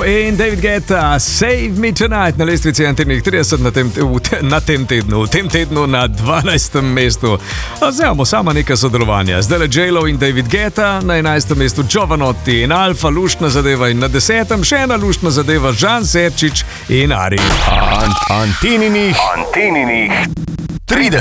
J.Lo in David Guetta, Save Me Tonight na lestvici Antenih 30 v tem tednu na 12. mestu. Vzemamo sama neka sodelovanja. Zdaj le J.Lo in David Guetta, na 11. mestu Jovanotti in Alfa, luštna zadeva, in na 10. še ena luštna zadeva, Žan Serčič in Ari. Antininih 30.